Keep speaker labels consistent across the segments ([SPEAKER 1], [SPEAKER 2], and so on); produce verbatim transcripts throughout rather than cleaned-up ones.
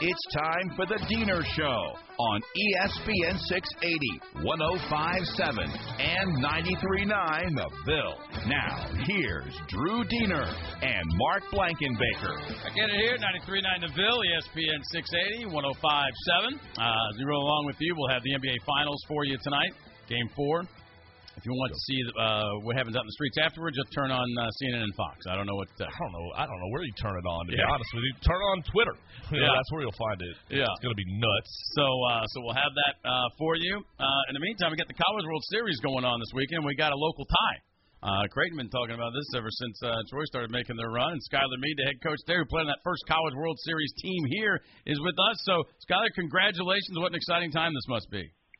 [SPEAKER 1] It's time for the Diener Show on E S P N six eighty, one oh five point seven, and ninety-three point nine The Ville. Now, here's Drew Diener and Mark Blankenbaker.
[SPEAKER 2] I get it here, ninety-three point nine The Ville, E S P N six eighty, one oh five point seven. Uh, zero along with you, we'll have the N B A Finals for you tonight, Game four. If you want to see uh, what happens out in the streets afterwards, just turn on uh, C N N and Fox. I don't know what. To,
[SPEAKER 3] I don't know. I don't know where you turn it on. To
[SPEAKER 2] yeah.
[SPEAKER 3] be honest with you, turn it on Twitter. You know,
[SPEAKER 2] yeah,
[SPEAKER 3] that's where you'll find it.
[SPEAKER 2] Yeah,
[SPEAKER 3] it's gonna be nuts.
[SPEAKER 2] So, uh, so we'll have that uh, for you. Uh, in the meantime, we got the College World Series going on this weekend. We got a local tie. Uh, Creighton been talking about this ever since uh, Troy started making their run. And Skylar Meade, the head coach there, who played on that first College World Series team here, is with us. So, Skylar, congratulations! What an exciting time this must be.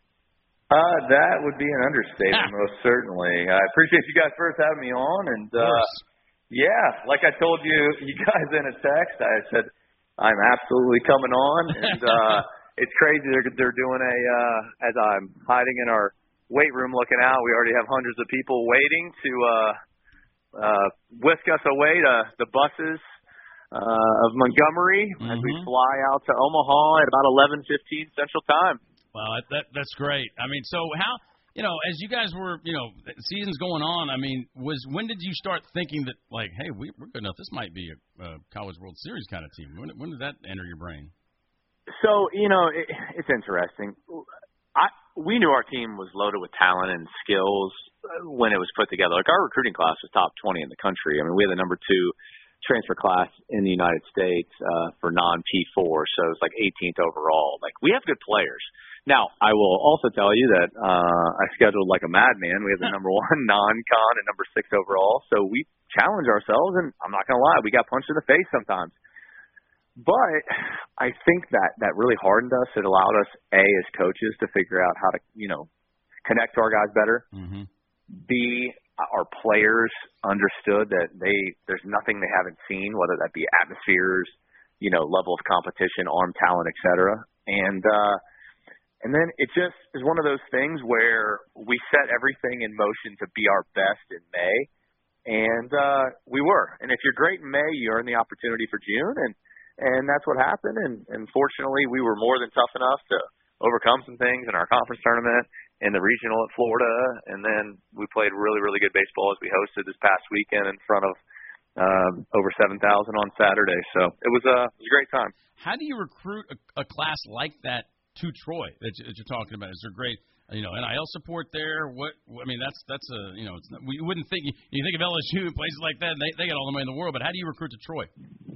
[SPEAKER 4] Uh, that would be an understatement, most certainly. I appreciate you guys first having me on, and uh, yeah, like I told you, you guys in a text, I said I'm absolutely coming on, and uh, it's crazy they're they're doing a uh, as I'm hiding in our weight room looking out. We already have hundreds of people waiting to uh, uh, whisk us away to the buses uh, of Montgomery mm-hmm. as we fly out to Omaha at about eleven fifteen Central Time.
[SPEAKER 2] Well, that that's great. I mean, so how, you know, as you guys were, you know, season's going on, I mean, was when did you start thinking that, like, hey, we, we're good enough, this might be a, a College World Series kind of team? When, when did that enter your brain?
[SPEAKER 4] So, you know, it, it's interesting. I we knew our team was loaded with talent and skills when it was put together. Like, our recruiting class was top twenty in the country. I mean, we had the number two transfer class in the United States uh, for non P four, so it's like eighteenth overall. Like, we have good players. Now, I will also tell you that uh, I scheduled like a madman. We have the number one non-con and number six overall. So we challenge ourselves, and I'm not going to lie, we got punched in the face sometimes. But I think that that really hardened us. It allowed us, A, as coaches, to figure out how to, you know, connect to our guys better. Mm-hmm. B, our players understood that they there's nothing they haven't seen, whether that be atmospheres, you know, level of competition, arm talent, et cetera. And, uh, And then it just is one of those things where we set everything in motion to be our best in May, and uh, we were. And if you're great in May, you earn the opportunity for June, and, and that's what happened. And, and fortunately, we were more than tough enough to overcome some things in our conference tournament, in the regional at Florida, and then we played really, really good baseball as we hosted this past weekend in front of um, over seven thousand on Saturday. So it was, a, it was a great time.
[SPEAKER 2] How do you recruit a, a class like that to Troy that you're talking about? Is there great, you know, N I L support there? What I mean, that's that's a you know, it's not, you wouldn't think you think of L S U and places like that. And they they got all the money in the world, but how do you recruit to Troy?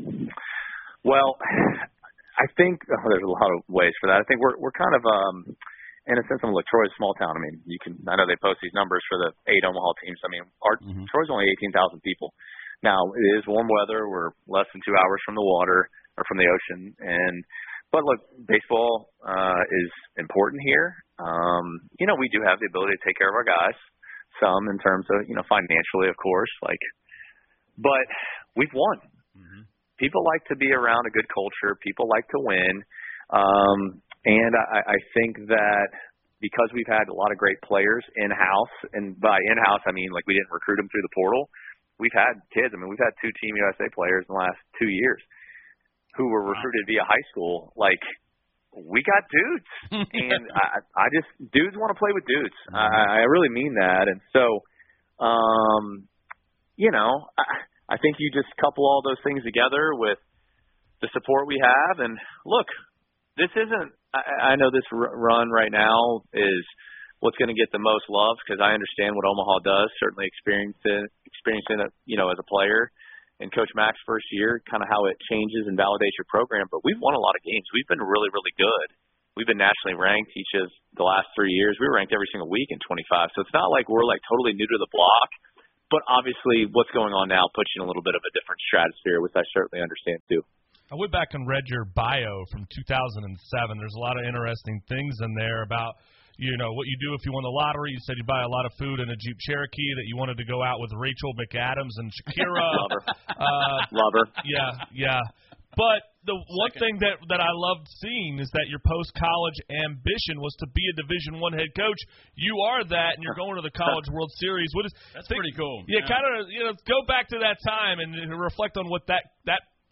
[SPEAKER 4] Well, I think oh, there's a lot of ways for that. I think we're we're kind of um, in a sense, I'm look, Troy's a small town. I mean, you can I know they post these numbers for the eight Omaha teams. I mean, our mm-hmm. Troy's only eighteen thousand people. Now it is warm weather. We're less than two hours from the water or from the ocean, and But, look, baseball uh, is important here. Um, you know, we do have the ability to take care of our guys, some in terms of, you know, financially, of course. Like, but we've won. Mm-hmm. People like to be around a good culture. People like to win. Um, and I, I think that because we've had a lot of great players in-house, and by in-house I mean, like, we didn't recruit them through the portal. We've had kids. I mean, we've had two Team U S A players in the last two years. Who were recruited via high school. Like, we got dudes. And I, I just, dudes want to play with dudes. I, I really mean that. And so, um, you know, I, I think you just couple all those things together with the support we have. And look, this isn't, I, I know this run right now is what's going to get the most love because I understand what Omaha does, certainly experiencing, experiencing it, you know, as a player. In Coach Mack's first year, kind of how it changes and validates your program. But we've won a lot of games. We've been really, really good. We've been nationally ranked each of the last three years. We were ranked every single week in twenty-five. So it's not like we're, like, totally new to the block. But obviously what's going on now puts you in a little bit of a different stratosphere, which I certainly understand too.
[SPEAKER 3] I went back and read your bio from two thousand seven. There's a lot of interesting things in there about – you know, what you do if you won the lottery. You said you buy a lot of food in a Jeep Cherokee, that you wanted to go out with Rachel McAdams and Shakira.
[SPEAKER 4] Love her.
[SPEAKER 3] Uh,
[SPEAKER 4] Love her.
[SPEAKER 3] Yeah, yeah. But the one thing that, that I loved seeing is that your post-college ambition was to be a Division One head coach. You are that, and you're going to the College World Series. What is
[SPEAKER 2] That's
[SPEAKER 3] think,
[SPEAKER 2] pretty cool.
[SPEAKER 3] Yeah, yeah. kind of, you know, go back to that time and reflect on what that, that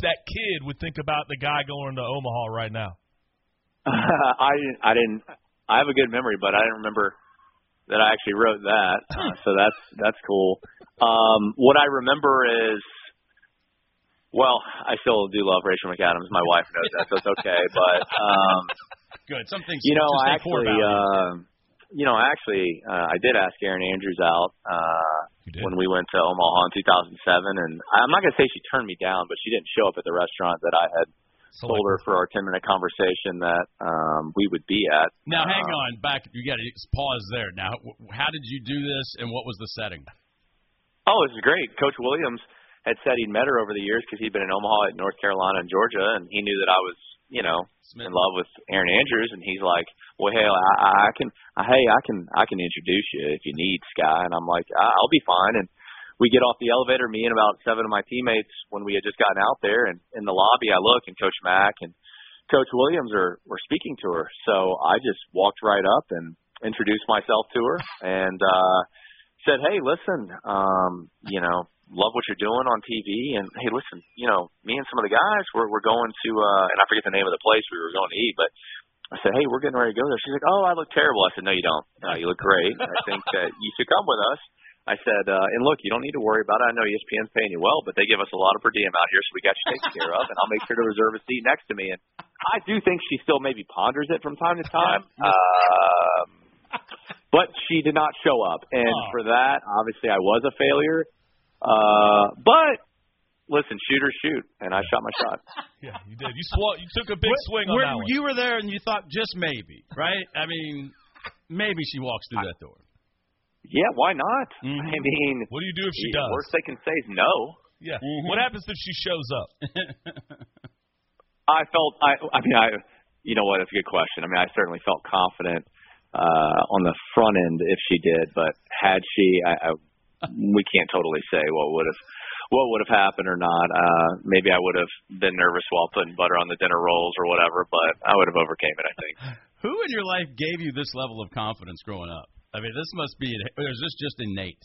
[SPEAKER 3] that kid would think about the guy going to Omaha right now?
[SPEAKER 4] I didn't. I didn't. I have a good memory, but I didn't remember that I actually wrote that. Uh, so that's that's cool. Um, what I remember is, well, I still do love Rachel McAdams. My wife knows that, so it's okay. But um,
[SPEAKER 2] good. Some things
[SPEAKER 4] you know,
[SPEAKER 2] just
[SPEAKER 4] I actually, uh, you know, actually, uh, I did ask Erin Andrews out uh, when we went to Omaha in two thousand seven, and I'm not gonna say she turned me down, but she didn't show up at the restaurant that I had
[SPEAKER 3] Select.
[SPEAKER 4] told her for our ten minute conversation that um, we would be at.
[SPEAKER 2] Now, hang
[SPEAKER 4] um,
[SPEAKER 2] on, back. You got to pause there. Now, how did you do this, and what was the setting?
[SPEAKER 4] Oh, this is great. Coach Williams had said he'd met her over the years because he'd been in Omaha, at North Carolina, and Georgia, and he knew that I was, you know, Smith. in love with Erin Andrews, and he's like, "Well, hell, I, I can, I, hey, I can, I can introduce you if you need, Sky." And I'm like, "I'll be fine." And we get off the elevator, me and about seven of my teammates, when we had just gotten out there, and in the lobby, I look, and Coach Mack and Coach Williams are were speaking to her. So I just walked right up and introduced myself to her, and uh, said, "Hey, listen, um, you know, love what you're doing on T V, and hey, listen, you know, me and some of the guys, we're we're going to, uh, and I forget the name of the place we were going to eat, but." I said, "Hey, we're getting ready to go there." She's like, "Oh, I look terrible." I said, "No, you don't. Uh, you look great. I think that you should come with us." I said, uh, and look, you don't need to worry about it. I know E S P N's paying you well, but they give us a lot of per diem out here, so we got you taken care of, and I'll make sure to reserve a seat next to me. And I do think she still maybe ponders it from time to time, um, but she did not show up. And oh. for that, obviously, I was a failure. Uh, but listen, shoot or shoot, and I shot my shot.
[SPEAKER 3] Yeah, you did. You sw- You took a big
[SPEAKER 2] where,
[SPEAKER 3] swing on
[SPEAKER 2] where,
[SPEAKER 3] that one.
[SPEAKER 2] You were there, and you thought just maybe, right? I mean, maybe she walks through I, that door.
[SPEAKER 4] Yeah, why not?
[SPEAKER 2] Mm-hmm.
[SPEAKER 4] I mean,
[SPEAKER 3] what do you do if she
[SPEAKER 4] the
[SPEAKER 3] does?
[SPEAKER 4] Worst they can say is no.
[SPEAKER 3] Yeah.
[SPEAKER 2] Mm-hmm.
[SPEAKER 3] What happens if she shows up?
[SPEAKER 4] I felt. I. I mean, I. You know what? It's a good question. I mean, I certainly felt confident uh, on the front end if she did, but had she, I, I we can't totally say what would have what would have happened or not. Uh, maybe I would have been nervous while putting butter on the dinner rolls or whatever, but I would have overcame it, I think.
[SPEAKER 2] Who in your life gave you this level of confidence growing up? I mean, this must be, or is this just innate?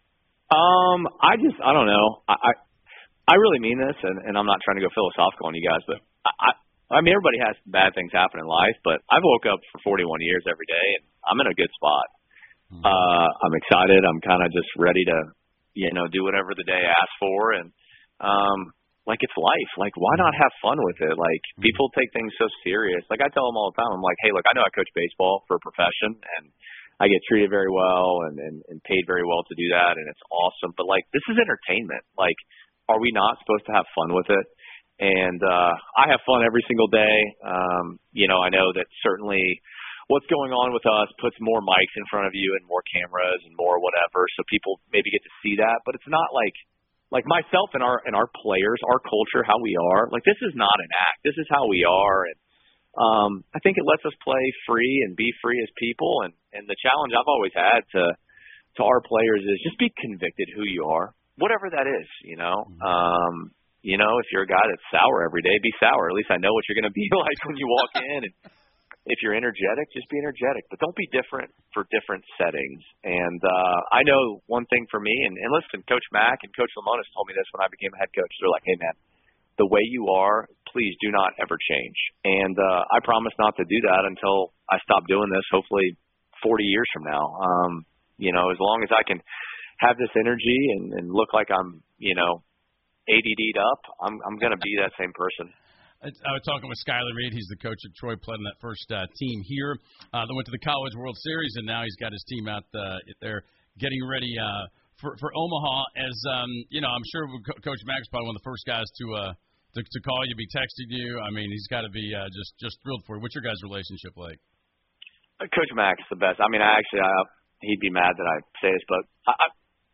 [SPEAKER 4] Um, I just, I don't know. I, I, I really mean this, and, and I'm not trying to go philosophical on you guys, but I, I, I mean, everybody has bad things happen in life, but I've woke up for forty-one years every day, and I'm in a good spot. Mm-hmm. Uh, I'm excited. I'm kind of just ready to, you know, do whatever the day asks for, and um, like it's life. Like, why not have fun with it? Like, people take things so serious. Like, I tell them all the time, I'm like, hey, look, I know I coach baseball for a profession, and I get treated very well and, and, and paid very well to do that, and it's awesome. But, like, this is entertainment. Like, are we not supposed to have fun with it? And uh, I have fun every single day. Um, you know, I know that certainly what's going on with us puts more mics in front of you and more cameras and more whatever, so people maybe get to see that. But it's not like like myself and our and our players, our culture, how we are. Like, this is not an act. This is how we are. And um, I think it lets us play free and be free as people. And, and the challenge I've always had to to our players is just be convicted who you are, whatever that is. You know, um, you know, if you're a guy that's sour every day, be sour. At least I know what you're going to be like when you walk in. And if you're energetic, just be energetic, but don't be different for different settings. And uh, I know one thing for me, and, and listen, Coach Mack and Coach Lemonis told me this when I became a head coach. They're like, hey, man, the way you are, please do not ever change. And uh, I promise not to do that until I stop doing this, hopefully forty years from now. Um, you know, as long as I can have this energy and, and look like I'm, you know, A D D'd up, I'm, I'm going to be that same person.
[SPEAKER 2] I was talking with Skylar Reed. He's the coach at Troy, played in that first uh, team here. Uh, they went to the College World Series, and now he's got his team out uh, there getting ready uh, for, for Omaha. As um, you know, I'm sure Coach Mack's probably one of the first guys to uh, to, to call you, be texting you. I mean, he's got to be uh, just just thrilled for you. What's your guys' relationship like?
[SPEAKER 4] Coach Mack's the best. I mean, I actually, I, he'd be mad that I say this, but I, I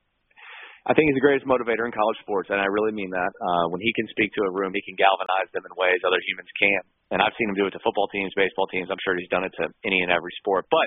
[SPEAKER 4] I think he's the greatest motivator in college sports, and I really mean that. Uh, when he can speak to a room, he can galvanize them in ways other humans can't. And I've seen him do it to football teams, baseball teams. I'm sure he's done it to any and every sport. But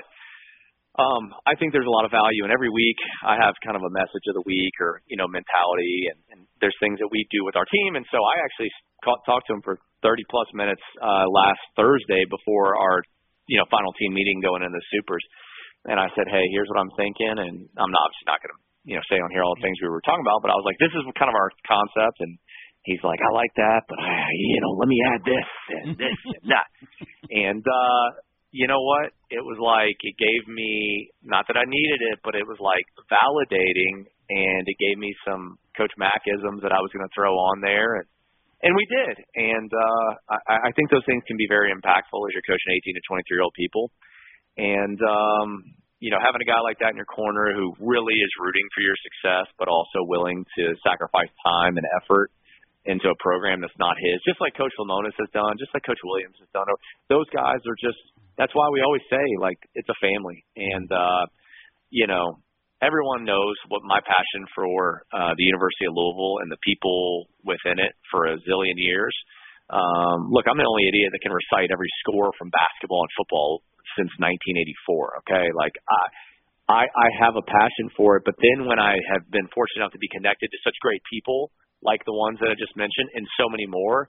[SPEAKER 4] um, I think there's a lot of value. And every week I have kind of a message of the week or, you know, mentality. And, and there's things that we do with our team. And so I actually caught, talked to him for thirty-plus minutes uh, last Thursday before our, you know, final team meeting going into the Supers. And I said, hey, here's what I'm thinking. And I'm not, obviously not going to, you know, say on here all the things we were talking about, but I was like, this is kind of our concept, and he's like, I like that, but I, you know, let me add this and this and that. And, uh, you know what? It was like, it gave me, not that I needed it, but it was like validating, and it gave me some Coach Mack-isms that I was going to throw on there. And, and we did. And uh, I, I think those things can be very impactful as you're coaching eighteen to twenty-three-year-old people. And, um, you know, having a guy like that in your corner who really is rooting for your success, but also willing to sacrifice time and effort into a program that's not his, just like Coach Lemonis has done, just like Coach Williams has done. Those guys are just, that's why we always say, like, it's a family. And, uh, you know, everyone knows what my passion for uh, the University of Louisville and the people within it for a zillion years. Um, look, I'm the only idiot that can recite every score from basketball and football since nineteen eighty-four, okay? Like, I, I, I have a passion for it, but then when I have been fortunate enough to be connected to such great people, like the ones that I just mentioned, and so many more,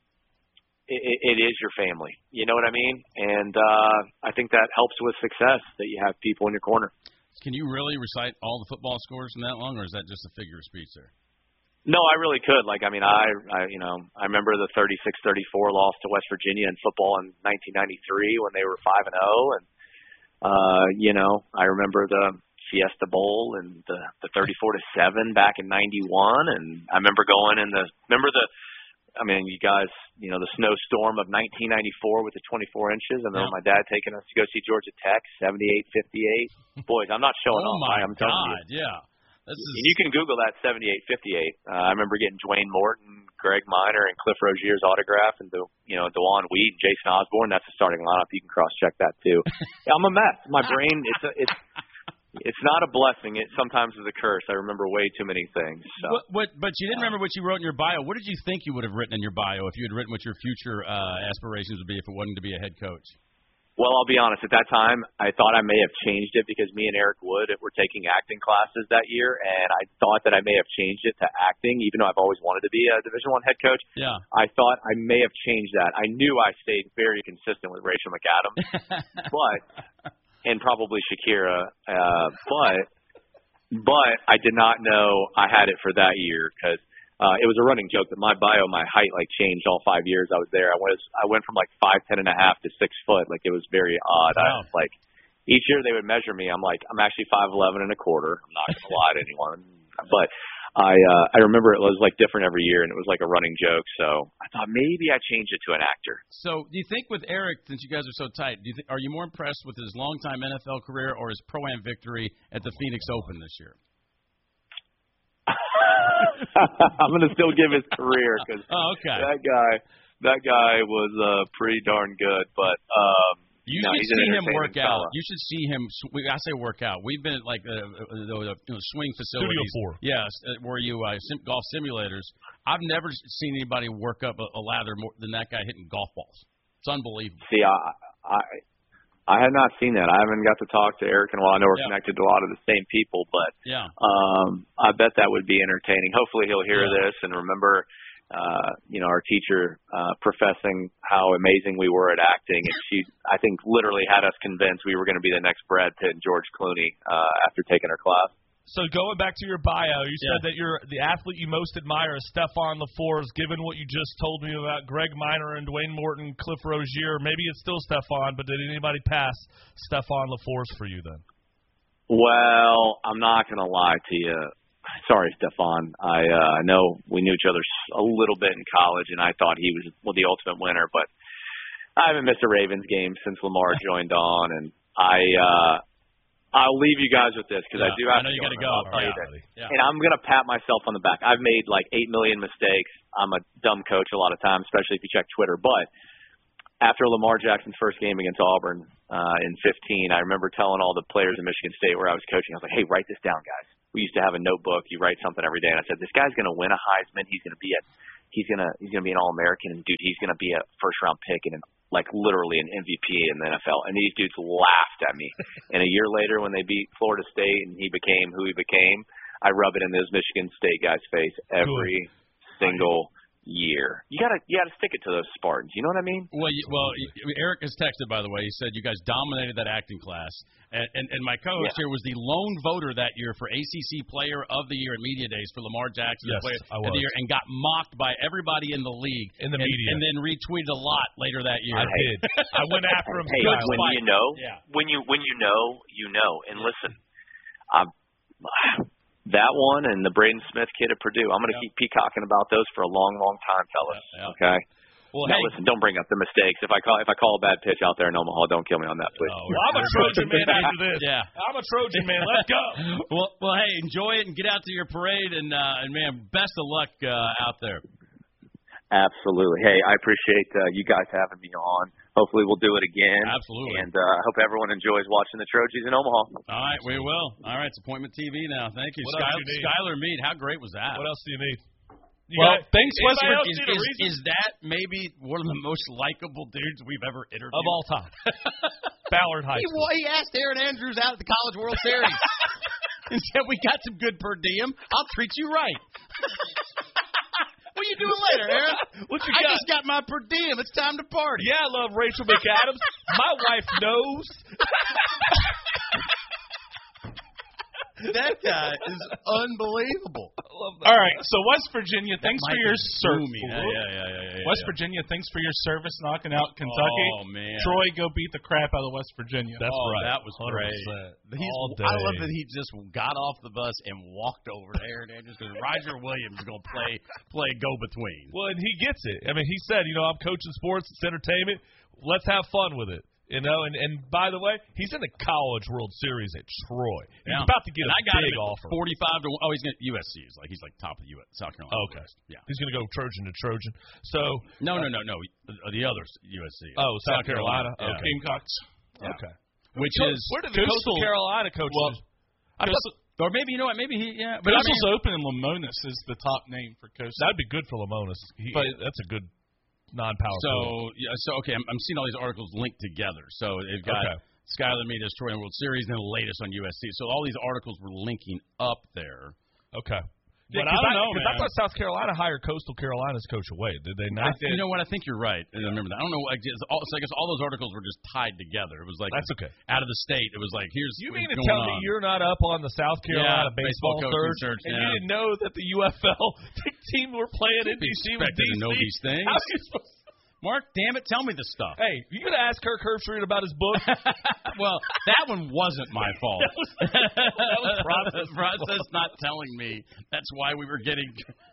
[SPEAKER 4] it, it is your family. You know what I mean? And uh, I think that helps with success, that you have people in your corner.
[SPEAKER 2] Can you really recite all the football scores in that long, or is that just a figure of speech there?
[SPEAKER 4] No, I really could. Like, I mean, I, I you know, I remember the thirty-six thirty-four loss to West Virginia in football in nineteen ninety-three when they were five and oh, and uh, you know, I remember the Fiesta Bowl and the the thirty-four to seven back in ninety-one, and I remember going in the remember the I mean, you guys, you know, the snowstorm of nineteen ninety-four with the twenty-four inches. I remember yeah. my dad taking us to go see Georgia Tech, seventy-eight fifty-eight. Boys, I'm not showing
[SPEAKER 2] oh
[SPEAKER 4] off.
[SPEAKER 2] My
[SPEAKER 4] I'm
[SPEAKER 2] God,
[SPEAKER 4] telling you.
[SPEAKER 2] yeah. This is...
[SPEAKER 4] And you can Google that seventy-eight fifty-eight. Uh, I remember getting Dwayne Morton, Greg Minor, and Cliff Rozier's autograph, and the, you know, DeJuan Wheat, Jason Osborne. That's the starting lineup. You can cross-check that too. Yeah, I'm a mess. My brain, it's a, it's it's not a blessing. It sometimes is a curse. I remember way too many things. So.
[SPEAKER 2] What, what, but you didn't remember what you wrote in your bio. What did you think you would have written in your bio if you had written what your future uh, aspirations would be if it wasn't to be a head coach?
[SPEAKER 4] Well, I'll be honest. At that time, I thought I may have changed it because me and Eric Wood were taking acting classes that year, and I thought that I may have changed it to acting, even though I've always wanted to be a Division One head coach.
[SPEAKER 2] Yeah.
[SPEAKER 4] I thought I may have changed that. I knew I stayed very consistent with Rachel McAdams, but and probably Shakira, uh, but but I did not know I had it for that year because. Uh, it was a running joke that my bio, my height, like changed all five years I was there. I was, I went from like five ten and a half to six foot. Like it was very odd. Wow. I was like, each year they would measure me. I'm like, I'm actually five eleven and a quarter. I'm not gonna lie to anyone, but I, uh, I remember it was like different every year, and it was like a running joke. So I thought maybe I changed it to an actor.
[SPEAKER 2] So do you think with Eric, since you guys are so tight, do you think, are you more impressed with his longtime N F L career or his Pro-Am victory at the Phoenix Open this year?
[SPEAKER 4] I'm going to still give his career because
[SPEAKER 2] oh, okay.
[SPEAKER 4] that guy, that guy was uh, pretty darn good. But um,
[SPEAKER 2] you
[SPEAKER 4] no,
[SPEAKER 2] should
[SPEAKER 4] he's
[SPEAKER 2] see him work
[SPEAKER 4] fella.
[SPEAKER 2] out. You should see him. I say work out. We've been at like the, the, the you know, swing facilities.
[SPEAKER 3] Studio four.
[SPEAKER 2] Yes, where you uh, sim, golf simulators. I've never seen anybody work up a, a lather more than that guy hitting golf balls. It's unbelievable.
[SPEAKER 4] See, I. I I have not seen that. I haven't got to talk to Eric in a while. I know we're yeah. connected to a lot of the same people, but
[SPEAKER 2] yeah.
[SPEAKER 4] um, I bet that would be entertaining. Hopefully he'll hear yeah. this and remember, uh, you know, our teacher uh, professing how amazing we were at acting. And she, I think, literally had us convinced we were going to be the next Brad Pitt and George Clooney uh, after taking her class.
[SPEAKER 3] So going back to your bio, you said
[SPEAKER 2] yeah.
[SPEAKER 3] that you're the athlete you most admire is Stephon LaForce. Given what you just told me about Greg Minor and Dwayne Morton, Cliff Rozier, maybe it's still Stephon, but did anybody pass Stephon LaForce for you then?
[SPEAKER 4] Well, I'm not going to lie to you. Sorry, Stephon. I uh, know we knew each other a little bit in college, and I thought he was well, the ultimate winner, but I haven't missed a Ravens game since Lamar joined on, and I uh, – I'll leave you guys with this because
[SPEAKER 2] yeah,
[SPEAKER 4] I do have
[SPEAKER 2] I know
[SPEAKER 4] to
[SPEAKER 2] you
[SPEAKER 4] go.
[SPEAKER 2] Gotta go.
[SPEAKER 4] I'll tell
[SPEAKER 2] yeah.
[SPEAKER 4] you that.
[SPEAKER 2] Yeah.
[SPEAKER 4] And I'm going to pat myself on the back. I've made like eight million mistakes. I'm a dumb coach a lot of times, especially if you check Twitter. But after Lamar Jackson's first game against Auburn uh, in fifteen, I remember telling all the players in Michigan State where I was coaching, I was like, hey, write this down, guys. We used to have a notebook. You write something every day. And I said, this guy's going to win a Heisman. He's going to be a He's gonna he's gonna be an All-American, and dude, he's gonna be a first-round pick and an, like literally an M V P in the N F L. And these dudes laughed at me. And a year later, when they beat Florida State and he became who he became, I rub it in those Michigan State guys' face every Good. single year. You gotta you gotta stick it to those Spartans. You know what I mean?
[SPEAKER 2] Well, you, well, Eric has texted, by the way. He said you guys dominated that acting class, and and, and my co-host
[SPEAKER 4] yeah.
[SPEAKER 2] here was the lone voter that year for A C C Player of the Year at Media Days for Lamar Jackson,
[SPEAKER 3] yes,
[SPEAKER 2] Player
[SPEAKER 3] I
[SPEAKER 2] of
[SPEAKER 3] was.
[SPEAKER 2] the Year, and got mocked by everybody in the league
[SPEAKER 3] in the
[SPEAKER 2] and,
[SPEAKER 3] media,
[SPEAKER 2] and then retweeted a lot later that year.
[SPEAKER 3] I did. I went after him.
[SPEAKER 4] Hey,
[SPEAKER 3] Good
[SPEAKER 4] when
[SPEAKER 3] fight.
[SPEAKER 4] you know,
[SPEAKER 2] yeah.
[SPEAKER 4] when you when you know, you know. And listen, um, that one and the Braden Smith kid at Purdue, I'm going to
[SPEAKER 2] yeah.
[SPEAKER 4] keep peacocking about those for a long, long time, fellas.
[SPEAKER 2] Yeah, yeah.
[SPEAKER 4] Okay.
[SPEAKER 2] Well,
[SPEAKER 4] now
[SPEAKER 2] hey,
[SPEAKER 4] listen, don't bring up the mistakes. If I call if I call a bad pitch out there in Omaha, don't kill me on that, please.
[SPEAKER 2] Oh,
[SPEAKER 3] well, I'm a Trojan man after this.
[SPEAKER 2] Yeah,
[SPEAKER 3] I'm a Trojan man. Let's go.
[SPEAKER 2] well, well, hey, enjoy it and get out to your parade, and uh, and man, best of luck uh, out there.
[SPEAKER 4] Absolutely. Hey, I appreciate uh, you guys having me on. Hopefully we'll do it again.
[SPEAKER 2] Absolutely.
[SPEAKER 4] And uh, I hope everyone enjoys watching the Trojans in Omaha.
[SPEAKER 2] All right, we will. All right, it's Appointment T V now. Thank you.
[SPEAKER 3] What
[SPEAKER 2] Sky-
[SPEAKER 3] else do you need?
[SPEAKER 2] Skylar Mead, how great was that?
[SPEAKER 3] What else do you need? You
[SPEAKER 2] well,
[SPEAKER 3] got,
[SPEAKER 2] thanks,
[SPEAKER 3] West
[SPEAKER 2] Westbrook. Is,
[SPEAKER 3] need a
[SPEAKER 2] is,
[SPEAKER 3] reason?
[SPEAKER 2] is that maybe one of the most likable dudes we've ever interviewed?
[SPEAKER 3] Of all time. Ballard High
[SPEAKER 2] he,
[SPEAKER 3] School.
[SPEAKER 2] he asked Aaron Andrews out at the College World Series and said, we got some good per diem. I'll treat you right. What are you doing later, Aaron?
[SPEAKER 3] What you
[SPEAKER 2] I
[SPEAKER 3] got?
[SPEAKER 2] just got my per diem. It's time to party.
[SPEAKER 3] Yeah, I love Rachel McAdams. My wife knows.
[SPEAKER 2] That guy is unbelievable.
[SPEAKER 3] I love that.
[SPEAKER 5] All right, so West Virginia,
[SPEAKER 2] That
[SPEAKER 5] thanks for
[SPEAKER 2] might
[SPEAKER 5] your
[SPEAKER 2] be
[SPEAKER 5] service.
[SPEAKER 2] zoomy. Yeah, yeah, yeah, yeah, yeah,
[SPEAKER 5] West
[SPEAKER 2] yeah.
[SPEAKER 5] Virginia, thanks for your service knocking out Kentucky.
[SPEAKER 2] Oh, man.
[SPEAKER 5] Troy, go beat the crap out of West Virginia.
[SPEAKER 3] That's
[SPEAKER 2] oh,
[SPEAKER 3] right.
[SPEAKER 2] That was
[SPEAKER 3] one hundred
[SPEAKER 2] great.
[SPEAKER 3] percent.
[SPEAKER 2] He's,
[SPEAKER 3] All
[SPEAKER 2] I love
[SPEAKER 3] day.
[SPEAKER 2] that he just got off the bus and walked over to Aaron Andrews because Roger Williams is going to play play go between.
[SPEAKER 3] Well, and he gets it. I mean, he said, you know, I'm coaching sports, it's entertainment. Let's have fun with it. You know, and, and by the way, he's in the College World Series at Troy. He's
[SPEAKER 2] Yeah.
[SPEAKER 3] about to get
[SPEAKER 2] and
[SPEAKER 3] a
[SPEAKER 2] I got
[SPEAKER 3] big
[SPEAKER 2] him at
[SPEAKER 3] offer.
[SPEAKER 2] forty-five to one. Oh, he's going to U S C. Is like he's like top of the U S South Carolina.
[SPEAKER 3] Okay.
[SPEAKER 2] West. Yeah.
[SPEAKER 3] He's going to go Trojan to Trojan. So
[SPEAKER 2] No, no, no, no. The, the others U S C.
[SPEAKER 3] Oh, South,
[SPEAKER 2] South Carolina.
[SPEAKER 3] Carolina.
[SPEAKER 2] Yeah.
[SPEAKER 3] Okay.
[SPEAKER 5] Gamecocks.
[SPEAKER 2] Yeah.
[SPEAKER 3] Okay.
[SPEAKER 2] Which
[SPEAKER 3] Co-
[SPEAKER 2] is
[SPEAKER 3] where did the Coastal Carolina coach?
[SPEAKER 5] Well,
[SPEAKER 3] I thought
[SPEAKER 5] Coastal,
[SPEAKER 2] or maybe you know what? Maybe he. Yeah. But I
[SPEAKER 5] Coastal's
[SPEAKER 2] mean,
[SPEAKER 5] open and Lamonis is the top name for Coastal.
[SPEAKER 3] that'd be good for Lamonis. He,
[SPEAKER 5] But-
[SPEAKER 3] that's a good non-power.
[SPEAKER 2] So
[SPEAKER 3] forward.
[SPEAKER 2] yeah. So okay. I'm, I'm seeing all these articles linked together. So they've got.
[SPEAKER 3] Okay.
[SPEAKER 2] Skylar Mead is Troy in the World Series, and the latest on U S C. So all these articles were linking up there.
[SPEAKER 3] Okay.
[SPEAKER 5] But
[SPEAKER 3] Yeah,
[SPEAKER 5] I
[SPEAKER 3] 'cause
[SPEAKER 5] don't know,
[SPEAKER 3] Because I
[SPEAKER 5] man.
[SPEAKER 3] thought South Carolina hired Coastal Carolina's coach away. Did they not?
[SPEAKER 2] I, you know what? I think you're right. I remember that. I don't know. I guess, all, so I guess all those articles were just tied together. It was like
[SPEAKER 3] That's okay.
[SPEAKER 2] out of the state. It was like here's.
[SPEAKER 3] You
[SPEAKER 2] what's
[SPEAKER 3] mean to
[SPEAKER 2] going
[SPEAKER 3] tell
[SPEAKER 2] on.
[SPEAKER 3] me you're not up on the South Carolina
[SPEAKER 2] Yeah,
[SPEAKER 3] baseball,
[SPEAKER 2] baseball coaching
[SPEAKER 3] search,
[SPEAKER 2] search,
[SPEAKER 3] and
[SPEAKER 2] yeah.
[SPEAKER 3] you didn't know that the U F L team we're playing in
[SPEAKER 2] Be
[SPEAKER 3] D C was
[SPEAKER 2] expected
[SPEAKER 3] D C?
[SPEAKER 2] to know these things.
[SPEAKER 3] How are you supposed to-
[SPEAKER 2] Mark, damn it, tell me this stuff.
[SPEAKER 3] Hey, you gonna ask Kirk Herbstreit about his book?
[SPEAKER 2] Well, that one wasn't my fault.
[SPEAKER 3] That was- that was process.
[SPEAKER 2] process not telling me. That's why we were getting.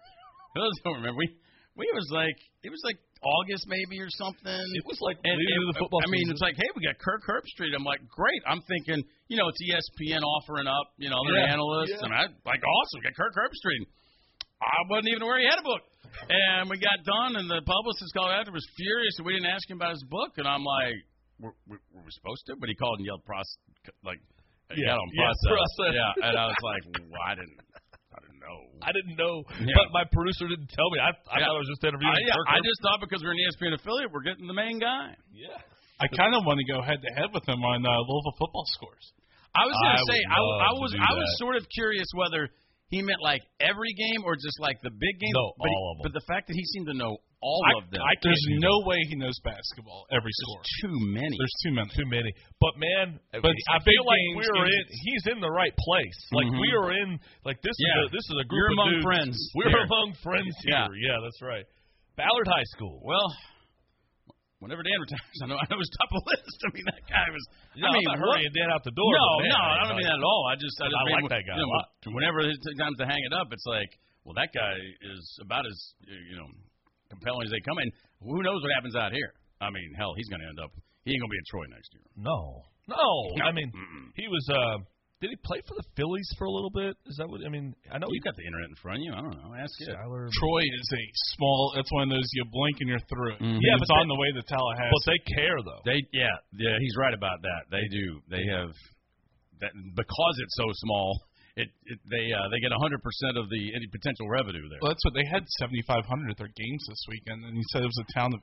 [SPEAKER 2] I don't remember. We we it was like it was like August maybe or something.
[SPEAKER 3] It was like
[SPEAKER 2] And
[SPEAKER 3] leading
[SPEAKER 2] it-
[SPEAKER 3] into the football
[SPEAKER 2] I mean,
[SPEAKER 3] season.
[SPEAKER 2] it's like, hey, we got Kirk Herbstreit. I'm like, great. I'm thinking, you know, it's E S P N offering up, you know, their
[SPEAKER 3] Yeah,
[SPEAKER 2] analysts,
[SPEAKER 3] yeah.
[SPEAKER 2] and I like, awesome, we got Kirk Herbstreit. I wasn't even aware he had a book. And we got done, and the publicist called after was furious, and we didn't ask him about his book. And I'm like, were, were, were we supposed to? But he called and yelled, process, like, he
[SPEAKER 3] Yeah,
[SPEAKER 2] got on
[SPEAKER 3] yeah,
[SPEAKER 2] process.
[SPEAKER 3] process.
[SPEAKER 2] Yeah, and I was like, well, I didn't, I didn't know.
[SPEAKER 3] I didn't know,
[SPEAKER 2] Yeah.
[SPEAKER 3] but my producer didn't tell me. I, I
[SPEAKER 2] Yeah.
[SPEAKER 3] thought I was just interviewing
[SPEAKER 2] I, yeah,
[SPEAKER 3] Kirk
[SPEAKER 2] I
[SPEAKER 3] Herbstreit.
[SPEAKER 2] just thought because we're an E S P N affiliate, we're getting the main guy.
[SPEAKER 3] Yeah.
[SPEAKER 5] I kind of want to go head to head with him on uh, Louisville football scores.
[SPEAKER 2] I was going
[SPEAKER 3] I
[SPEAKER 2] to say,
[SPEAKER 3] would
[SPEAKER 2] I,
[SPEAKER 3] love
[SPEAKER 2] I
[SPEAKER 3] to
[SPEAKER 2] was,
[SPEAKER 3] do
[SPEAKER 2] I was
[SPEAKER 3] that.
[SPEAKER 2] sort of curious whether he meant like every game or just like the big games.
[SPEAKER 3] No,
[SPEAKER 2] but he-
[SPEAKER 3] all of them.
[SPEAKER 2] But the fact that he seemed to know all
[SPEAKER 5] I,
[SPEAKER 2] of them,
[SPEAKER 5] I, there's no way he knows basketball every
[SPEAKER 2] there's
[SPEAKER 5] score.
[SPEAKER 2] too many.
[SPEAKER 5] There's too many.
[SPEAKER 3] Too many. But man,
[SPEAKER 5] But
[SPEAKER 3] I
[SPEAKER 5] big
[SPEAKER 3] feel like
[SPEAKER 5] games,
[SPEAKER 3] we're in.
[SPEAKER 5] games-
[SPEAKER 3] He's in the right place. Like
[SPEAKER 2] Mhm.
[SPEAKER 3] we are in. Like this
[SPEAKER 2] Yeah.
[SPEAKER 3] is a, this is a group
[SPEAKER 2] You're
[SPEAKER 3] of
[SPEAKER 2] among
[SPEAKER 3] dudes.
[SPEAKER 2] friends
[SPEAKER 3] We're
[SPEAKER 2] here.
[SPEAKER 3] among friends
[SPEAKER 2] Yeah.
[SPEAKER 3] here. Yeah, that's right. Ballard High School.
[SPEAKER 2] Well, whenever Dan retires, I know I know his top of the list. I mean, that guy was.
[SPEAKER 3] No,
[SPEAKER 2] I mean,
[SPEAKER 3] I'm not
[SPEAKER 2] what-
[SPEAKER 3] hurrying Dan out the door.
[SPEAKER 2] No,
[SPEAKER 3] but man,
[SPEAKER 2] no, I don't mean that at all. I just, I, just
[SPEAKER 3] I
[SPEAKER 2] mean,
[SPEAKER 3] like that guy
[SPEAKER 2] you
[SPEAKER 3] a
[SPEAKER 2] know,
[SPEAKER 3] lot.
[SPEAKER 2] Whenever it's time to hang it up, it's like, well, that guy is about as you know compelling as they come. And who knows what happens out here? I mean, hell, he's going to end up. He ain't going to be in Troy next year.
[SPEAKER 3] No, no.
[SPEAKER 2] No.
[SPEAKER 3] I mean,
[SPEAKER 2] Mm-mm.
[SPEAKER 3] he was. uh Did he play for the Phillies for a little bit? Is that what I mean? I know
[SPEAKER 2] You
[SPEAKER 3] he
[SPEAKER 2] got the internet in front of you. I don't know. Ask it.
[SPEAKER 3] Skyler.
[SPEAKER 5] Troy is a small. That's one of those you blink and you're through it.
[SPEAKER 2] Mhm.
[SPEAKER 3] Yeah,
[SPEAKER 5] it's
[SPEAKER 3] but
[SPEAKER 5] on
[SPEAKER 3] they-
[SPEAKER 5] the way to Tallahassee.
[SPEAKER 3] But they care though.
[SPEAKER 2] They, yeah, yeah, he's right about that. They do. They have that because it's so small. It, it they uh, they get one hundred percent of the any potential revenue there.
[SPEAKER 5] Well, that's what they had seventy-five hundred at their games this weekend, and he said it was a town of